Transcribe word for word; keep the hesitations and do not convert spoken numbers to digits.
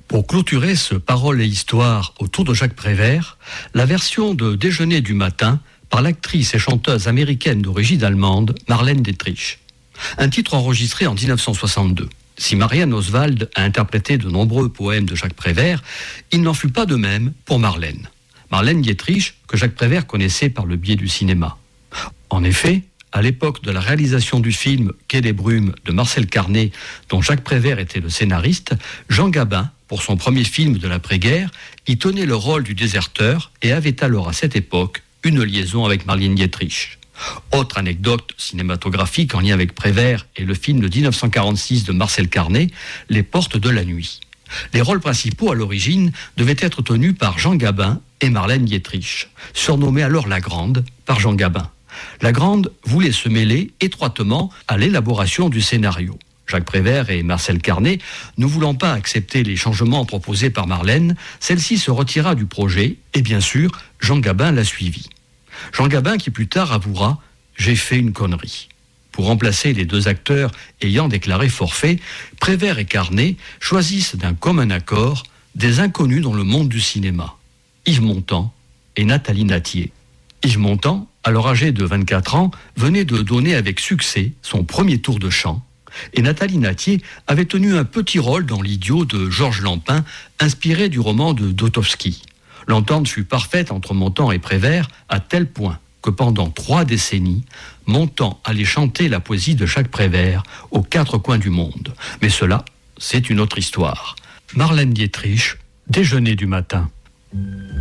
Pour clôturer ce Paroles et Histoire autour de Jacques Prévert, la version de Déjeuner du matin par l'actrice et chanteuse américaine d'origine allemande Marlène Dietrich. Un titre enregistré en dix-neuf cent soixante-deux. Si Marianne Oswald a interprété de nombreux poèmes de Jacques Prévert, il n'en fut pas de même pour Marlène. Marlène Dietrich, que Jacques Prévert connaissait par le biais du cinéma. En effet, à l'époque de la réalisation du film Quai des Brumes de Marcel Carné, dont Jacques Prévert était le scénariste, Jean Gabin, pour son premier film de l'après-guerre, y tenait le rôle du déserteur et avait alors à cette époque une liaison avec Marlène Dietrich. Autre anecdote cinématographique en lien avec Prévert et le film de dix-neuf cent quarante-six de Marcel Carné, Les Portes de la Nuit. Les rôles principaux à l'origine devaient être tenus par Jean Gabin et Marlène Dietrich, surnommée alors La Grande par Jean Gabin. La Grande voulait se mêler étroitement à l'élaboration du scénario. Jacques Prévert et Marcel Carné, ne voulant pas accepter les changements proposés par Marlène, celle-ci se retira du projet et bien sûr, Jean Gabin l'a suivi. Jean Gabin qui plus tard avouera « J'ai fait une connerie ». Pour remplacer les deux acteurs ayant déclaré forfait, Prévert et Carné choisissent d'un commun accord des inconnus dans le monde du cinéma, Yves Montand et Nathalie Nattier. Yves Montand, alors âgé de vingt-quatre ans, venait de donner avec succès son premier tour de chant, et Nathalie Nattier avait tenu un petit rôle dans l'Idiot de Georges Lampin, inspiré du roman de Dostojevski. L'entente fut parfaite entre Montand et Prévert, à tel point que pendant trois décennies, Montand allait chanter la poésie de Jacques Prévert aux quatre coins du monde. Mais cela, c'est une autre histoire. Marlène Dietrich, Déjeuner du matin.